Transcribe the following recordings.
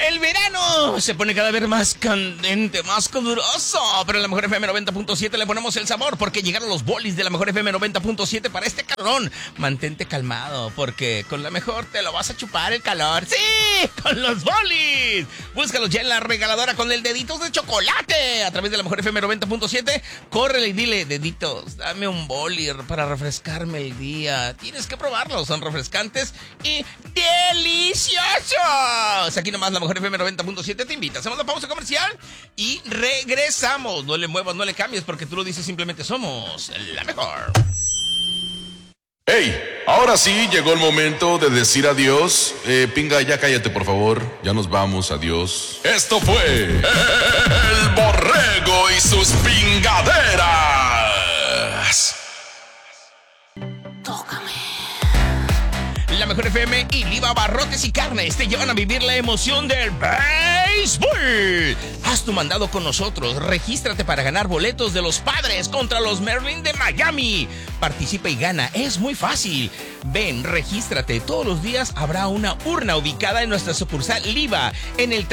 El verano se pone cada vez más candente, más caluroso, pero en la Mejor FM 90.7 le ponemos el sabor porque llegaron los bolis de la Mejor FM 90.7 para este calorón. Mantente calmado porque con la mejor te lo vas a chupar el calor. ¡Sí! ¡Con los bolis! Búscalos ya en la regaladora con el Deditos de Chocolate a través de la Mejor FM 90.7. Córrele y dile, Deditos, dame un boli para refrescarme el día. Tienes que probarlos, son refrescantes y deliciosos. Aquí nomás la Mejor FM 90.7 te invita. Hacemos la pausa comercial y regresamos. No le muevas, no le cambies, porque tú lo dices, simplemente somos la mejor. ¡Hey! Ahora sí llegó el momento de decir adiós. Pinga, ya cállate, por favor. Ya nos vamos, adiós. Esto fue El Borrego y sus pingaderas. La Mejor FM y Liva Barrotes y Carnes te llevan a vivir la emoción del béisbol. Haz tu mandado con nosotros. Regístrate para ganar boletos de los Padres contra los Marlins de Miami. Participa y gana. Es muy fácil. Ven, regístrate. Todos los días habrá una urna ubicada en nuestra sucursal Liva en el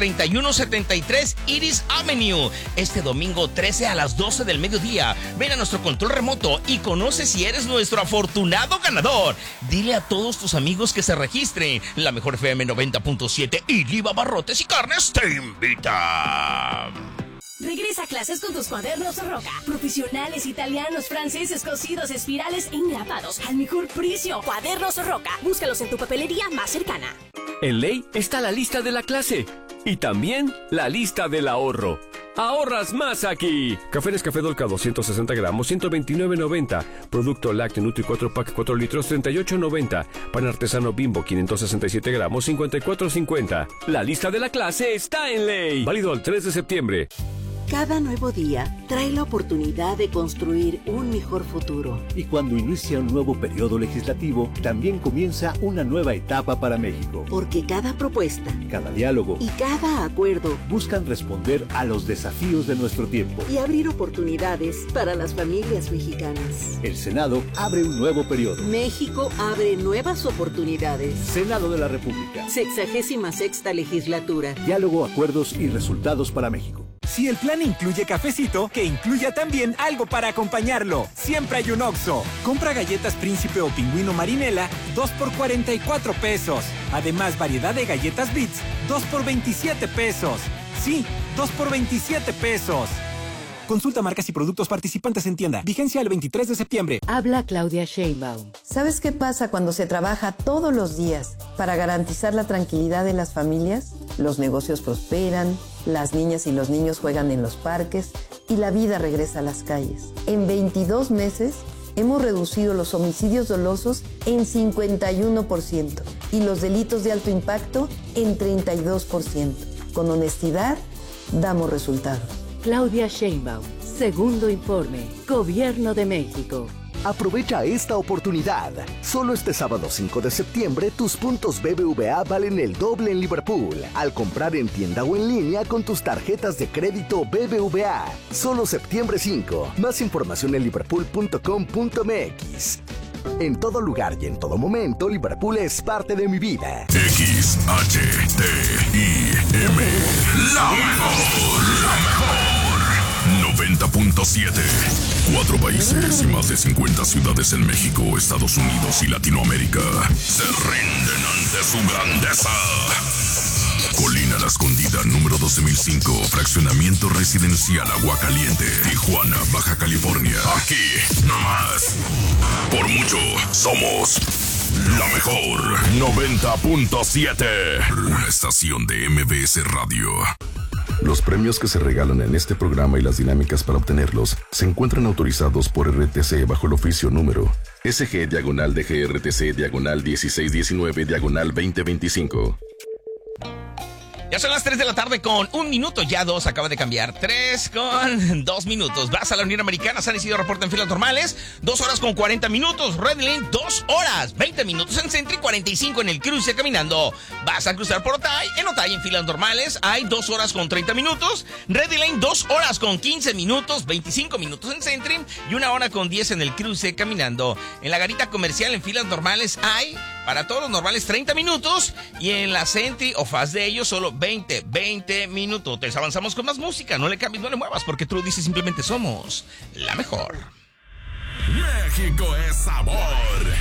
3173 Iris Avenue. Este domingo 13 a las 12 del mediodía. Ven a nuestro control remoto y conoce si eres nuestro afortunado ganador. Dile a todos tus amigos que se registren. La Mejor FM 90.7 y Liva Barrotes y Carnes te invita. Regresa a clases con tus cuadernos Roca. Profesionales, italianos, franceses, cosidos, espirales e engrapados. Al mejor precio. Cuadernos Roca. Búscalos en tu papelería más cercana. En Ley está la lista de la clase y también la lista del ahorro. ¡Ahorras más aquí! Café Nescafé Dolca 260 gramos, 129.90. Producto Lácteo Nutri 4 Pack 4 litros, 38.90. Pan artesano Bimbo 567 gramos, 54.50. La lista de la clase está en Ley. Válido el 3 de septiembre. Cada nuevo día trae la oportunidad de construir un mejor futuro. Y cuando inicia un nuevo periodo legislativo, también comienza una nueva etapa para México. Porque cada propuesta, cada diálogo y cada acuerdo buscan responder a los desafíos de nuestro tiempo y abrir oportunidades para las familias mexicanas. El Senado abre un nuevo periodo. México abre nuevas oportunidades. Senado de la República. 66ª legislatura. Diálogo, acuerdos y resultados para México. Si el plan incluye cafecito, que incluya también algo para acompañarlo. Siempre hay un Oxxo. Compra galletas Príncipe o Pingüino Marinela, 2 por 44 pesos. Además, variedad de galletas Beats, 2 por 27 pesos. Sí, 2 por 27 pesos. Consulta marcas y productos participantes en tienda. Vigencia el 23 de septiembre. Habla Claudia Sheinbaum. ¿Sabes qué pasa cuando se trabaja todos los días para garantizar la tranquilidad de las familias? Los negocios prosperan, las niñas y los niños juegan en los parques y la vida regresa a las calles. En 22 meses hemos reducido los homicidios dolosos en 51% y los delitos de alto impacto en 32%. Con honestidad, damos resultados. Claudia Sheinbaum, segundo informe, Gobierno de México. Aprovecha esta oportunidad. Solo este sábado 5 de septiembre, tus puntos BBVA valen el doble en Liverpool. Al comprar en tienda o en línea con tus tarjetas de crédito BBVA. Solo septiembre 5. Más información en liverpool.com.mx. En todo lugar y en todo momento, Liverpool es parte de mi vida. XHTIM. La mejor. 90.7. 4 países y más de 50 ciudades en México, Estados Unidos y Latinoamérica se rinden ante su grandeza. Colina La Escondida, número 12.005, fraccionamiento residencial Aguacaliente, Tijuana, Baja California. Aquí, nomás. Por mucho, somos la mejor. 90.7. Una estación de MBS Radio. Los premios que se regalan en este programa y las dinámicas para obtenerlos se encuentran autorizados por RTC bajo el oficio número SG/DGRTC/1619/2025. Ya son las 3 de la tarde con 1 minuto, ya 2 acaba de cambiar, 3 con 2 minutos. Vas a la Unión Americana, San Isidro reporta en filas normales, 2 horas con 40 minutos. Red Lane, 2 horas, 20 minutos en Centro y 45 en el cruce caminando. Vas a cruzar por Otay, en Otay en filas normales hay 2 horas con 30 minutos. Red Lane, 2 horas con 15 minutos, 25 minutos en Centro y 1 hora con 10 en el cruce caminando. En la garita comercial en filas normales hay Para todos los normales 30 minutos y en la Senti o Fast de ellos solo 20 minutos. Avanzamos con más música, no le cambies, no le muevas, porque True dice simplemente somos la mejor. México es sabor.